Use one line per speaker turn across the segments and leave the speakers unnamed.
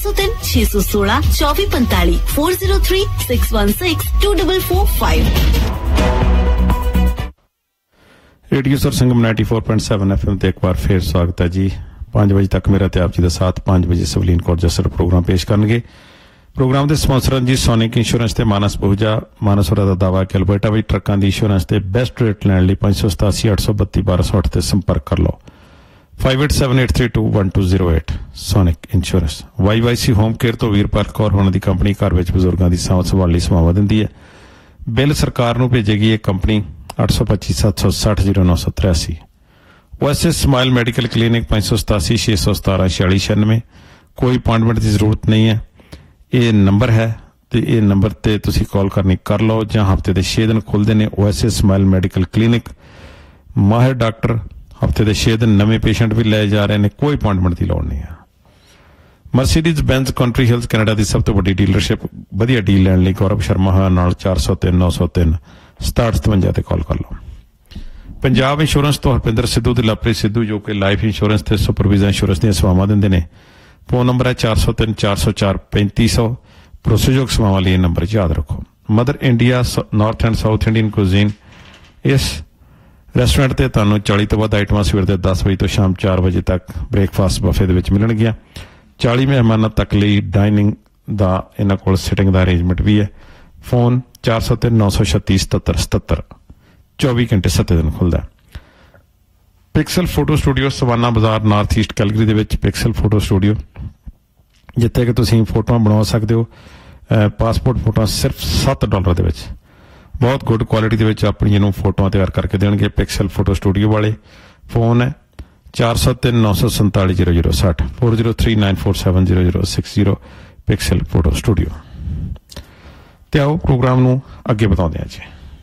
903 616 2445 403 616 2445।
Radio sir संगम 94.7 FM ਤੇ ਇੱਕ ਵਾਰ ਫੇਰ ਸਵਾਗਤ ਹੈ ਜੀ। 5 ਵਜੇ ਤੱਕ ਮੇਰਾ ਤੇ ਆਪ ਜੀ ਦਾ ਸਾਥ। 5 ਵਜੇ ਸਵਲੀਨ ਕੌਰ ਜਸਰ ਪ੍ਰੋਗਰਾਮ ਪੇਸ਼ ਕਰਨਗੇ। ਪ੍ਰੋਗਰਾਮ ਦੇ ਸਪਾਂਸਰ ਜੀ ਸੋਨਿਕ ਇੰਸ਼ੋਰੈਂਸ ਤੇ ਮਾਨਸ ਬਹੁਜਾ। ਮਾਨਸ ਹੋਰਾਂ ਦਾ ਦਾਅਵਾ ਕਿ ਅਲਬਰਟਾ ਵਿੱਚ ਟਰੱਕਾਂ ਦੀ ਇੰਸ਼ੋਰੈਂਸ ਤੇ ਬੈਸਟ ਰੇਟ ਲੈਣ ਲਈ 587 832 1208 ਤੇ ਸੰਪਰਕ ਕਰ ਲਓ। 5878321208 sonic insurance. YYC home care ਤੋਂ ਵੀਰਪਾਲ ਕੌਰ ਹੋਣਾ ਦੀ ਕੰਪਨੀ ਘਰ ਵਿੱਚ ਬਜ਼ੁਰਗਾਂ ਦੀ ਸਾਂਭ ਸੰਭਾਲ ਲਈ ਸੇਵਾਵਾਂ ਦਿੰਦੀ ਹੈ। ਬਿੱਲ ਸਰਕਾਰ ਨੂੰ ਭੇਜੇਗੀ ਇਹ company. 825 760 0983। OSS smile medical clinic 587 617 4696। ਕੋਈ ਅਪਾਇੰਟਮੈਂਟ ਦੀ ਜ਼ਰੂਰਤ ਨਹੀਂ ਹੈ। ਇਹ ਨੰਬਰ ਹੈ ਤੇ ਇਹ ਨੰਬਰ ਤੇ ਤੁਸੀਂ ਕਾਲ ਕਰਨੀ ਕਰ ਲਓ ਜਾਂ ਹਫਤੇ ਦੇ 6 ਦਿਨ ਖੁੱਲ੍ਹਦੇ ਨੇ OSS ਸਮਾਈਲ ਮੈਡੀਕਲ ਕਲੀਨਿਕ। ਮਾਹਿਰ ਡਾਕਟਰ ਹਫਤੇ ਦੇ 6 ਦਿਨ ਨਵੇਂ ਪੇਸ਼ੈਂਟ ਵੀ ਲਏ ਜਾ ਰਹੇ ਨੇ। ਕੋਈ ਅਪਾਇੰਟਮੈਂਟ ਦੀ ਲੋੜ ਨਹੀਂ ਹੈ। ਮਰਸੀਡੀਜ਼ ਬੈਂਜ਼ ਕੰਟਰੀ ਹਿਲਸ ਕੈਨੇਡਾ ਦੀ ਸਭ ਤੋਂ ਵੱਡੀ ਡੀਲਰਸ਼ਿਪ। ਵਧੀਆ ਡੀਲ ਲੈਣ ਲਈ ਗੌਰਵ ਸ਼ਰਮਾ ਨਾਲ 403 903 6757 ਤੇ ਕਾਲ ਕਰ ਲਓ। ਪੰਜਾਬ ਇੰਸ਼ੋਰੈਂਸ ਤੋਂ ਹਰਪਿੰਦਰ ਸਿੱਧੂ ਤੇ ਲਵਪ੍ਰੀਤ ਸਿੱਧੂ ਜੋ ਕਿ ਲਾਈਫ ਇੰਸ਼ੋਰੈਂਸ ਤੇ ਸੁਪਰਵਾਈਜ਼ਰ ਇੰਸ਼ੋਰੈਂਸ ਦੀਆਂ ਸੇਵਾਵਾਂ ਦਿੰਦੇ ਨੇ। ਫੋਨ ਨੰਬਰ ਹੈ 403 404 3500। ਭਰੋਸੇਯੋਗ ਸੇਵਾਵਾਂ ਲਈ ਇਹ ਨੰਬਰ ਯਾਦ ਰੱਖੋ। Mother India north and south Indian cuisine. ਇਸ ਰੈਸਟੋਰੈਂਟ ਤੇ ਤੁਹਾਨੂੰ 40 ਤੋਂ ਵੱਧ ਆਈਟਮਾਂ ਸਵੇਰ ਦੇ 10 ਵਜੇ ਤੋਂ ਸ਼ਾਮ 4 ਵਜੇ ਤੱਕ ਬ੍ਰੇਕਫਾਸਟ ਬਫੇ ਦੇ ਵਿੱਚ ਮਿਲਣਗੀਆਂ। 40 ਮਹਿਮਾਨਾਂ ਤੱਕ ਲਈ ਡਾਈਨਿੰਗ ਦਾ ਇਹਨਾਂ ਕੋਲ ਸਿਟਿੰਗ ਦਾ ਅਰੇਂਜਮੈਂਟ ਵੀ ਹੈ। ਫੋਨ 403 936 77 77। 24 ਘੰਟੇ 7 ਦਿਨ ਖੁੱਲ੍ਹਦਾ। ਪਿਕਸਲ ਫੋਟੋ ਸਟੂਡੀਓ ਸਵਾਨਾ ਬਾਜ਼ਾਰ ਨਾਰਥ ਈਸਟ ਕੈਲਗਰੀ ਦੇ ਵਿੱਚ ਪਿਕਸਲ ਫੋਟੋ ਸਟੂਡੀਓ, ਜਿੱਥੇ ਕਿ ਤੁਸੀਂ ਫੋਟੋਆਂ ਬਣਾ ਸਕਦੇ ਹੋ। ਪਾਸਪੋਰਟ ਫੋਟੋਆਂ ਸਿਰਫ $7 ਦੇ ਵਿੱਚ ਬਹੁਤ ਗੁੱਡ ਕੁਆਲਿਟੀ ਦੇ ਵਿੱਚ ਆਪਣੀ ਜਿਹਨੂੰ ਫੋਟੋਆਂ ਤਿਆਰ ਕਰਕੇ ਦੇਣਗੇ ਪਿਕਸਲ ਫੋਟੋ ਸਟੂਡੀਓ ਵਾਲੇ। ਫੋਨ ਹੈ 403 947 0060 403 947 0060 ਪਿਕਸਲ ਫੋਟੋ ਸਟੂਡੀਓ। ਤੇ ਆਓ ਪ੍ਰੋਗਰਾਮ ਨੂੰ ਅੱਗੇ ਵਧਾਉਂਦੇ ਹਾਂ ਜੀ।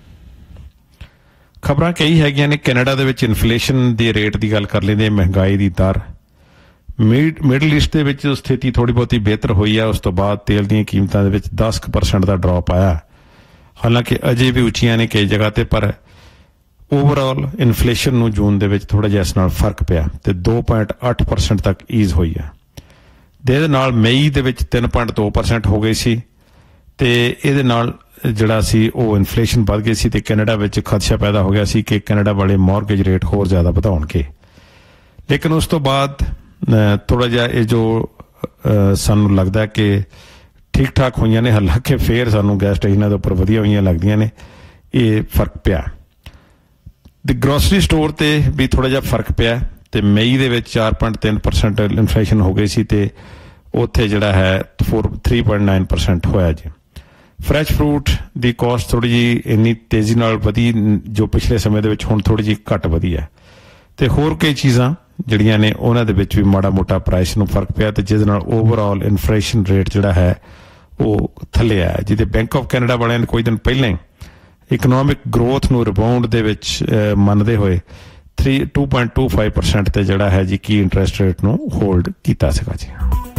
ਖਬਰਾਂ ਕਈ ਹੈਗੀਆਂ ਨੇ। ਕੈਨੇਡਾ ਦੇ ਵਿੱਚ ਇਨਫਲੇਸ਼ਨ ਦੇ ਰੇਟ ਦੀ ਗੱਲ ਕਰ ਲੈਂਦੇ। ਮਹਿੰਗਾਈ ਦੀ ਦਰ। ਮਿਡਲ ਈਸਟ ਦੇ ਵਿੱਚ ਸਥਿਤੀ ਥੋੜ੍ਹੀ ਬਹੁਤੀ ਬਿਹਤਰ ਹੋਈ ਹੈ। ਉਸ ਤੋਂ ਬਾਅਦ ਤੇਲ ਦੀਆਂ ਕੀਮਤਾਂ ਦੇ ਵਿੱਚ 10% ਦਾ ਡਰੋਪ ਆਇਆ। ਹਾਲਾਂਕਿ ਅਜੇ ਵੀ ਉੱਚੀਆਂ ਨੇ ਕਈ ਜਗ੍ਹਾ ਤੇ, ਪਰ ਓਵਰਆਲ ਇਨਫਲੇਸ਼ਨ ਨੂੰ ਜੂਨ ਦੇ ਵਿੱਚ ਥੋੜ੍ਹਾ ਜਿਹਾ ਇਸ ਨਾਲ ਫਰਕ ਪਿਆ ਤੇ 2.8% ਤੱਕ ਈਜ਼ ਹੋਈ ਹੈ। ਤੇ ਇਹਦੇ ਨਾਲ ਮਈ ਦੇ ਵਿੱਚ 3.2% ਹੋ ਗਈ ਸੀ ਤੇ ਇਹਦੇ ਨਾਲ ਜਿਹੜਾ ਸੀ ਉਹ ਇਨਫਲੇਸ਼ਨ ਵੱਧ ਗਈ ਸੀ ਤੇ ਕੈਨੇਡਾ ਵਿੱਚ ਖਦਸ਼ਾ ਪੈਦਾ ਹੋ ਗਿਆ ਸੀ ਕਿ ਕੈਨੇਡਾ ਵਾਲੇ ਮੌਰਗੇਜ ਰੇਟ ਹੋਰ ਜ਼ਿਆਦਾ ਵਧਾਉਣਗੇ। ਲੇਕਿਨ ਉਸ ਤੋਂ ਬਾਅਦ ਥੋੜ੍ਹਾ ਜਿਹਾ ਇਹ ਜੋ ਸਾਨੂੰ ਲੱਗਦਾ ਕਿ ਠੀਕ ਠਾਕ ਹੋਈਆਂ ਨੇ। ਹਾਲਾਂਕਿ ਫੇਰ ਸਾਨੂੰ ਗੈਸ ਸਟੇਸ਼ਨਾਂ ਦੇ ਉੱਪਰ ਵਧੀਆ ਹੋਈਆਂ ਲੱਗਦੀਆਂ ਨੇ। ਇਹ ਫਰਕ ਪਿਆ। ਤੇ ਗਰੋਸਰੀ ਸਟੋਰ ਤੇ ਵੀ ਥੋੜ੍ਹਾ ਜਿਹਾ ਫਰਕ ਪਿਆ ਤੇ ਮਈ ਦੇ ਵਿੱਚ 4.3% ਇਨਫਲੇਸ਼ਨ ਹੋ ਗਈ ਸੀ ਤੇ ਉੱਥੇ ਜਿਹੜਾ ਹੈ 3.9% ਹੋਇਆ ਜੀ। ਫਰੈਸ਼ ਫਰੂਟ ਦੀ ਕੋਸਟ ਥੋੜ੍ਹੀ ਜਿਹੀ ਇੰਨੀ ਤੇਜ਼ੀ ਨਾਲ ਵਧੀ ਜੋ ਪਿਛਲੇ ਸਮੇਂ ਦੇ ਵਿੱਚ ਹੁਣ ਥੋੜ੍ਹੀ ਜਿਹੀ ਘੱਟ ਵਧੀ ਹੈ। ਤੇ ਹੋਰ ਕਈ ਚੀਜ਼ਾਂ ਜਿਹੜੀਆਂ ਨੇ ਉਹਨਾਂ ਦੇ ਵਿੱਚ ਵੀ ਮਾੜਾ ਮੋਟਾ ਪ੍ਰਾਈਸ ਨੂੰ ਫਰਕ ਪਿਆ ਤੇ ਜਿਹਦੇ ਨਾਲ ਓਵਰਆਲ ਇਨਫਲੇਸ਼ਨ ਰੇਟ ਜਿਹੜਾ ਹੈ ਉਹ ਥੱਲੇ ਆਇਆ। ਜਿਹਦੇ ਬੈਂਕ ਆਫ ਕੈਨੇਡਾ ਵਾਲਿਆਂ ਨੇ ਕੋਈ ਦਿਨ ਪਹਿਲਾਂ ਹੀ ਇਕਨੋਮਿਕ ਗਰੋਥ ਨੂੰ ਰਿਬਾਊਂਡ ਦੇ ਵਿੱਚ ਮੰਨਦੇ ਹੋਏ 2.25% ਤੇ ਜਿਹੜਾ ਹੈ ਜੀ ਕੀ ਇੰਟਰਸਟ ਰੇਟ ਨੂੰ ਹੋਲਡ ਕੀਤਾ ਸੀਗਾ ਜੀ।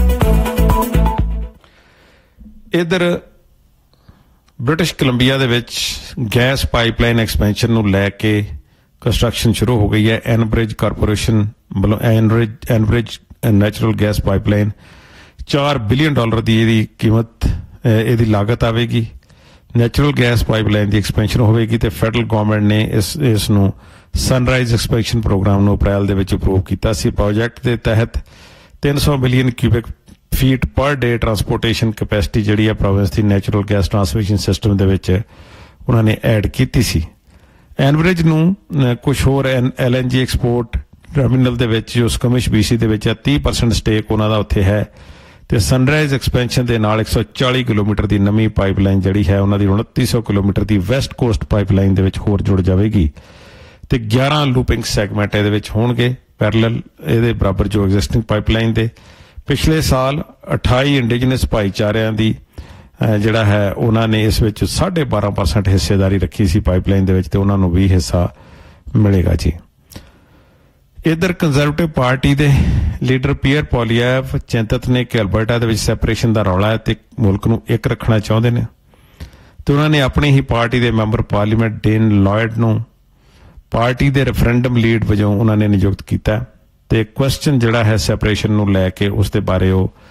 ਇੱਧਰ ਬ੍ਰਿਟਿਸ਼ ਕੋਲੰਬੀਆ ਦੇ ਵਿੱਚ ਗੈਸ ਪਾਈਪਲਾਈਨ ਐਕਸਪੈਂਸ਼ਨ ਨੂੰ ਲੈ ਕੇ ਕੰਸਟਰਕਸ਼ਨ ਸ਼ੁਰੂ ਹੋ ਗਈ ਹੈ। ਐਨਬ੍ਰਿਜ ਕਾਰਪੋਰੇਸ਼ਨ ਵੱਲੋਂ ਐਨਬ੍ਰਿਜ ਨੈਚੁਰਲ ਗੈਸ ਪਾਈਪਲਾਈਨ $4 ਬਿਲੀਅਨ ਦੀ ਇਹਦੀ ਕੀਮਤ ਇਹਦੀ ਲਾਗਤ ਆਵੇਗੀ। ਨੈਚੁਰਲ ਗੈਸ ਪਾਈਪਲਾਈਨ ਦੀ ਐਕਸਪੈਂਸ਼ਨ ਹੋਵੇਗੀ ਤੇ ਫੈਡਰਲ ਗੌਰਮੈਂਟ ਨੇ ਇਸ ਨੂੰ ਸਨਰਾਈਜ਼ ਐਕਸਪੈਂਸ਼ਨ ਪ੍ਰੋਗਰਾਮ ਨੂੰ ਅਪ੍ਰੈਲ ਦੇ ਵਿੱਚ ਅਪਰੂਵ ਕੀਤਾ ਸੀ। ਪ੍ਰੋਜੈਕਟ ਦੇ ਤਹਿਤ 300 ਮਿਲੀਅਨ ਕਿਊਬਿਕ ਫੀਟ ਪਰ ਡੇ ਟਰਾਂਸਪੋਰਟੇਸ਼ਨ ਕੈਪੈਸਿਟੀ ਜਿਹੜੀ ਹੈ ਪ੍ਰੋਵਿੰਸ ਦੀ ਨੈਚੁਰਲ ਗੈਸ ਟਰਾਂਸਮਿਸ਼ਨ ਸਿਸਟਮ ਦੇ ਵਿੱਚ ਉਹਨਾਂ ਨੇ ਐਡ ਕੀਤੀ ਸੀ। ਐਨਬ੍ਰਿਜ ਨੂੰ ਕੁਝ ਹੋਰ LNG ਐਕਸਪੋਰਟ ਟਰਮੀਨਲ ਦੇ ਵਿੱਚ ਜੋ ਸਕਮਿਸ਼ BC ਦੇ ਵਿੱਚ ਹੈ 30% ਸਟੇਕ ਉਹਨਾਂ ਦਾ ਉੱਥੇ ਹੈ ਤੇ ਸਨਰਾਈਜ਼ ਐਕਸਪੈਂਸ਼ਨ ਦੇ ਨਾਲ 140 ਕਿਲੋਮੀਟਰ ਦੀ ਨਵੀਂ ਪਾਈਪਲਾਈਨ ਜਿਹੜੀ ਹੈ ਉਹਨਾਂ ਦੀ 2900 ਕਿਲੋਮੀਟਰ ਦੀ ਵੈਸਟ ਕੋਸਟ ਪਾਈਪਲਾਈਨ ਦੇ ਵਿੱਚ ਹੋਰ ਜੁੜ ਜਾਵੇਗੀ ਤੇ 11 ਲੂਪਿੰਗ ਸੈਗਮੈਂਟ ਇਹਦੇ ਵਿੱਚ ਹੋਣਗੇ ਪੈਰਲਲ ਇਹਦੇ ਬਰਾਬਰ ਜੋ ਐਗਜ਼ਿਸਟਿੰਗ ਪਾਈਪਲਾਈਨ ਦੇ। ਪਿਛਲੇ ਸਾਲ 28 ਇੰਡੀਜਨਸ ਭਾਈਚਾਰਿਆਂ ਦੀ ਜਿਹੜਾ ਹੈ ਉਹਨਾਂ ਨੇ ਇਸ ਵਿੱਚ 12.5% ਹਿੱਸੇਦਾਰੀ ਰੱਖੀ ਸੀ ਪਾਈਪਲਾਈਨ ਦੇ ਵਿੱਚ ਤੇ ਉਹਨਾਂ ਨੂੰ ਵੀ ਹਿੱਸਾ ਮਿਲੇਗਾ ਜੀ। ਇੱਧਰ ਕੰਜ਼ਰਵੇਟਿਵ ਪਾਰਟੀ ਦੇ ਲੀਡਰ ਪੀਅਰ ਪੋਲੀਐਵ ਚਿੰਤਤ ਨੇ ਕਿ ਅਲਬਰਟਾ ਦੇ ਵਿੱਚ ਸੈਪਰੇਸ਼ਨ ਦਾ ਰੌਲਾ ਹੈ ਤੇ ਮੁਲਕ ਨੂੰ ਇੱਕ ਰੱਖਣਾ ਚਾਹੁੰਦੇ ਨੇ ਤੇ ਉਹਨਾਂ ਨੇ ਆਪਣੀ ਹੀ ਪਾਰਟੀ ਦੇ ਮੈਂਬਰ ਪਾਰਲੀਮੈਂਟ ਡੇਨ ਲਾਇਡ ਨੂੰ ਪਾਰਟੀ ਦੇ ਰੈਫਰੈਂਡਮ ਲੀਡ ਵਜੋਂ ਉਹਨਾਂ ਨੇ ਨਿਯੁਕਤ ਕੀਤਾ ਤੇ ਕੁਐਸਚਨ ਜਿਹੜਾ ਹੈ ਸੈਪਰੇਸ਼ਨ ਨੂੰ ਲੈ ਕੇ ਉਸ ਦੇ ਬਾਰੇ ਉਹ